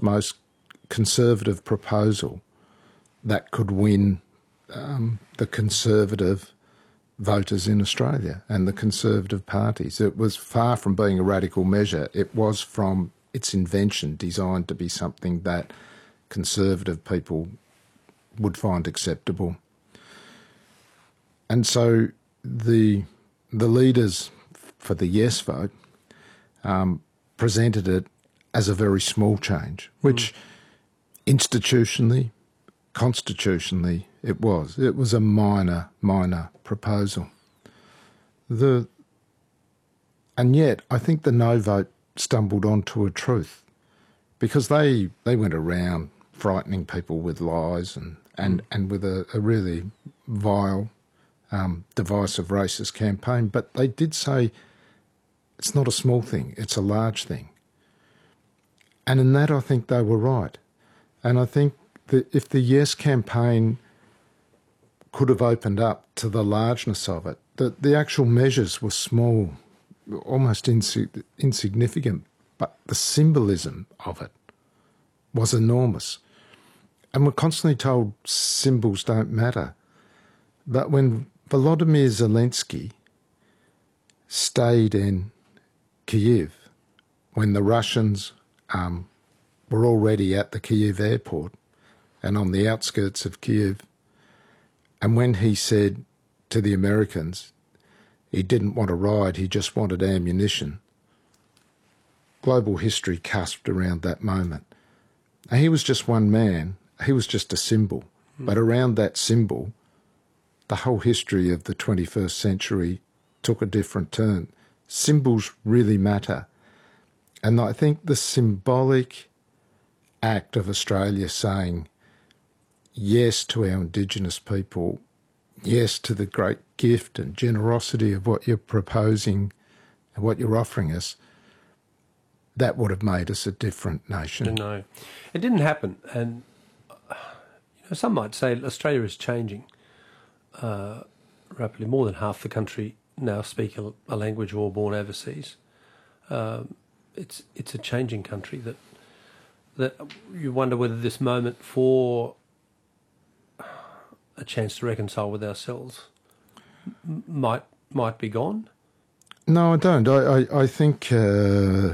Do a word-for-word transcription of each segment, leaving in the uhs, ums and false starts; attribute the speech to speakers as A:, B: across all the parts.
A: most conservative proposal that could win um, the conservative voters in Australia and the Conservative parties. It was far from being a radical measure. It was, from its invention, designed to be something that conservative people would find acceptable. And so the the leaders for the yes vote um, presented it as a very small change, which mm. institutionally, constitutionally, it was. It was a minor, minor proposal. The and yet, I think the no vote stumbled onto a truth, because they they went around frightening people with lies and and, mm. and with a, a really vile, um, divisive, racist campaign. But they did say it's not a small thing; it's a large thing. And in that, I think they were right. And I think that if the Yes campaign could have opened up to the largeness of it, that the actual measures were small, almost insig- insignificant, but the symbolism of it was enormous. And we're constantly told symbols don't matter. But when Volodymyr Zelensky stayed in Kyiv, when the Russians um, were already at the Kyiv airport and on the outskirts of Kyiv, and when he said to the Americans he didn't want a ride, he just wanted ammunition, global history cusped around that moment. And he was just one man, he was just a symbol. Mm. But around that symbol, the whole history of the twenty-first century took a different turn. Symbols really matter. And I think the symbolic act of Australia saying yes to our Indigenous people, yes to the great gift and generosity of what you're proposing and what you're offering us, that would have made us a different nation.
B: No, it didn't happen. And you know, some might say Australia is changing uh, rapidly. More than half the country now speak a, a language all born overseas. Um, it's it's a changing country that that you wonder whether this moment for a chance to reconcile with ourselves m- might might be gone.
A: No, I don't. I I, I think uh,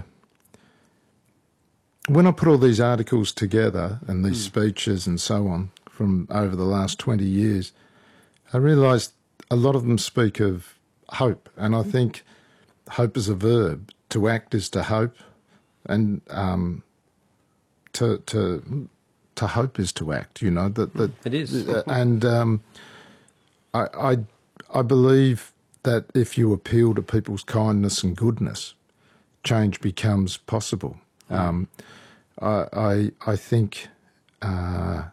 A: when I put all these articles together and these mm. speeches and so on from over the last twenty years, I realised a lot of them speak of hope, and I think hope is a verb. To act is to hope, and um, to to to hope is to act. You know that that
B: it is,
A: and um, I, I I believe that if you appeal to people's kindness and goodness, change becomes possible. Mm. Um, I, I I think uh,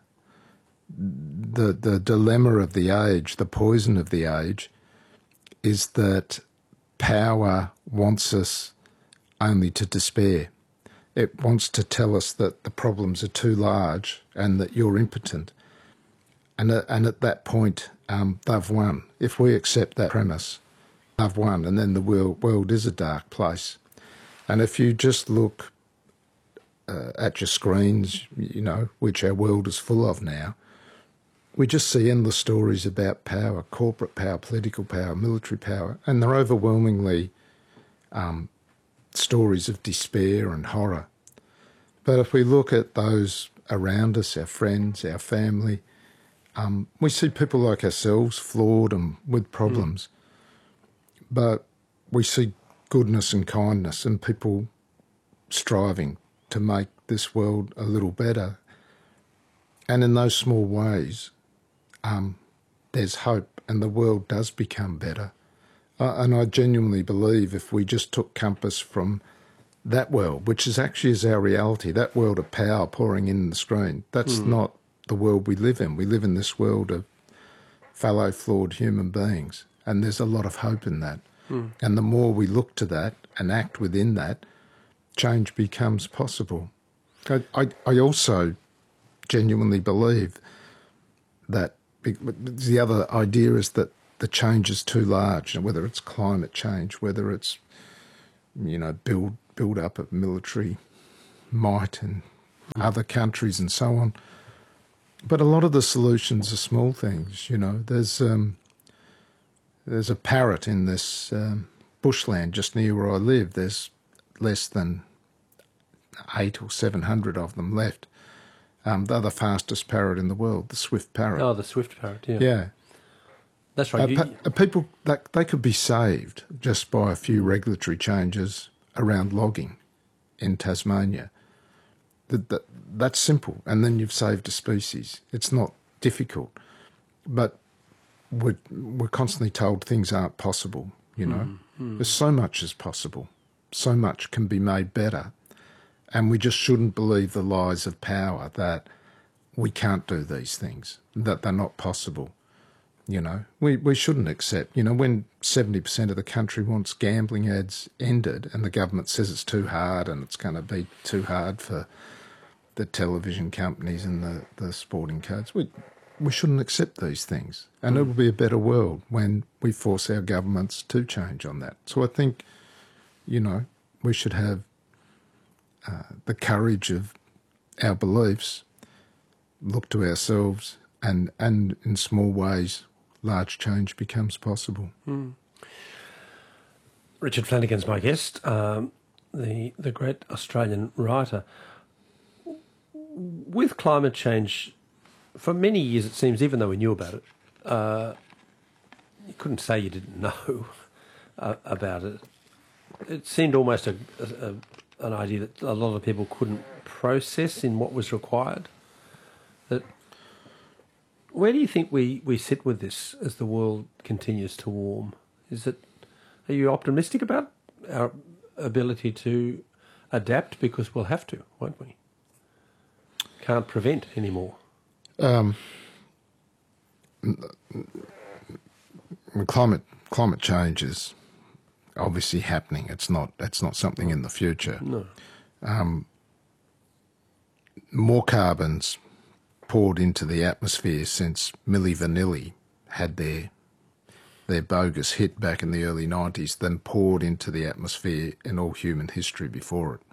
A: the the dilemma of the age, the poison of the age, is that power wants us only to despair. It wants to tell us that the problems are too large and that you're impotent. And, uh, and at that point, um, they've won. If we accept that premise, they've won, and then the world, world is a dark place. And if you just look uh, at your screens, you know, which our world is full of now, we just see endless stories about power, corporate power, political power, military power, and they're overwhelmingly um, stories of despair and horror. But if we look at those around us, our friends, our family, um, we see people like ourselves, flawed and with problems, mm. but we see goodness and kindness and people striving to make this world a little better. And in those small ways, um, there's hope and the world does become better. Uh, and I genuinely believe if we just took compass from that world, which is actually is our reality, that world of power pouring in the screen, that's mm. not the world we live in. We live in this world of fellow flawed human beings, and there's a lot of hope in that. Mm. And the more we look to that and act within that, change becomes possible. I, I, I also genuinely believe that the other idea is that the change is too large, and whether it's climate change, whether it's, you know, build build up of military might and mm. other countries and so on. But a lot of the solutions are small things, you know. There's um, there's a parrot in this um, bushland just near where I live. There's less than eight or seven hundred of them left. Um, they're the fastest parrot in the world, the swift parrot.
B: Oh, the swift parrot, yeah.
A: Yeah.
B: That's right.
A: Uh,
B: You-
A: pa- uh, people, that, they could be saved just by a few regulatory changes around logging in Tasmania. That, that, that's simple, and then you've saved a species. It's not difficult, but we're, we're constantly told things aren't possible, you know.
B: Mm, mm.
A: There's so much is possible. So much can be made better, and we just shouldn't believe the lies of power that we can't do these things, that they're not possible. You know, we, we shouldn't accept, you know, when seventy percent of the country wants gambling ads ended and the government says it's too hard and it's going to be too hard for the television companies and the, the sporting codes, we, we shouldn't accept these things. And
B: Mm.
A: it'll be a better world when we force our governments to change on that. So I think, you know, we should have uh, the courage of our beliefs, look to ourselves, and, and in small ways, large change becomes possible.
B: Mm. Richard Flanagan's my guest, um, the the great Australian writer. With climate change, for many years it seems, even though we knew about it, uh, you couldn't say you didn't know uh, about it. It seemed almost a, a, a, an idea that a lot of people couldn't process in what was required. That where do you think we, we sit with this as the world continues to warm? Is it? Are you optimistic about our ability to adapt? Because we'll have to, won't we? Can't prevent anymore.
A: Um, climate climate change is obviously happening. It's not. It's not something in the future.
B: No.
A: Um, more carbon's poured into the atmosphere since Milli Vanilli had their their bogus hit back in the early nineties than poured into the atmosphere in all human history before it.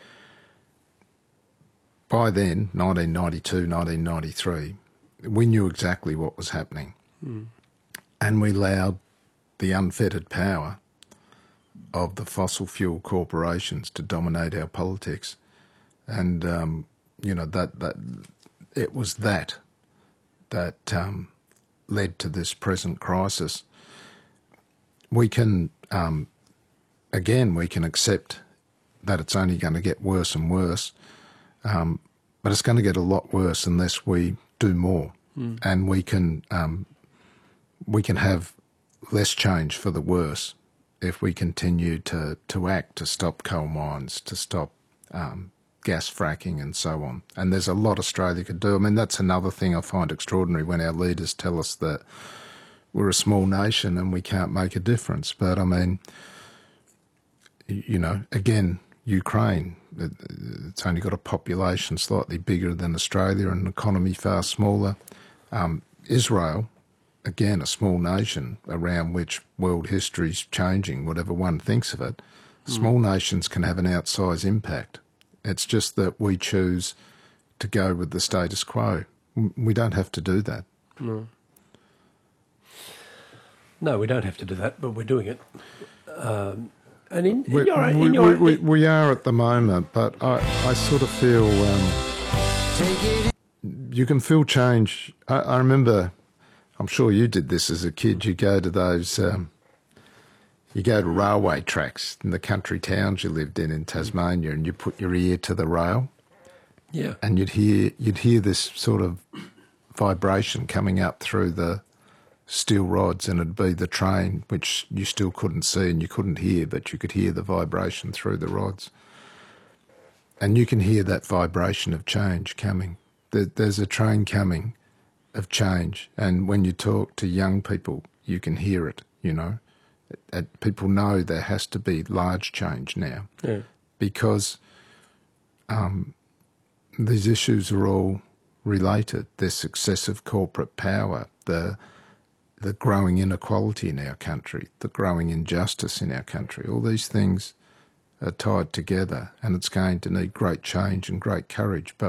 A: By then, nineteen ninety-two, nineteen ninety-three, we knew exactly what was happening.
B: Mm.
A: And we allowed the unfettered power of the fossil fuel corporations to dominate our politics. And, um, you know, that, that it was that that um, led to this present crisis. We can, um, again, we can accept that it's only going to get worse and worse, um, but it's going to get a lot worse unless we do more. Mm. And we can um, we can have less change for the worse if we continue to, to act to stop coal mines, to stop um, gas fracking and so on. And there's a lot Australia could do. I mean, that's another thing I find extraordinary when our leaders tell us that we're a small nation and we can't make a difference. But, I mean, you know, again, Ukraine, it's only got a population slightly bigger than Australia and an economy far smaller. Um, Israel, again, a small nation around which world history's changing, whatever one thinks of it. Mm. Small nations can have an outsized impact. It's just that we choose to go with the status quo. We don't have to do that.
B: No. No, we don't have to do that, but we're doing it. Um, and in, in
A: we,
B: your, in
A: we,
B: your,
A: we, we, we are at the moment, but I, I sort of feel um, you can feel change. I, I remember, I'm sure you did this as a kid, you go to those, um, you go to railway tracks in the country towns you lived in in Tasmania and you put your ear to the rail.
B: Yeah.
A: And you'd hear, you'd hear this sort of vibration coming up through the steel rods, and it'd be the train, which you still couldn't see and you couldn't hear, but you could hear the vibration through the rods. And you can hear that vibration of change coming. There's a train coming of change, and when you talk to young people, you can hear it, you know. People know there has to be large change now.
B: Yeah.
A: Because um, these issues are all related. There's successive corporate power, the the growing inequality in our country, the growing injustice in our country. All these things are tied together, and it's going to need great change and great courage. But